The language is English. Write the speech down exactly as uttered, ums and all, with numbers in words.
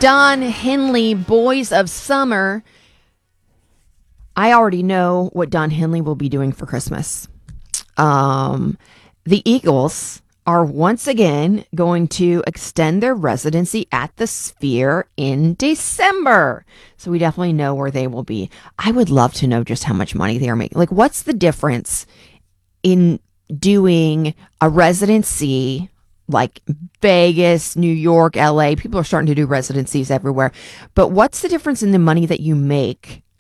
Don Henley, Boys of Summer. I already know what Don Henley will be doing for Christmas. Um, the Eagles are once again going to extend their residency at the Sphere in December. So we definitely know where they will be. I would love to know just how much money they are making. Like, what's the difference in doing a residency like Vegas, New York, L A? People are starting to do residencies everywhere. But what's the difference in the money that you make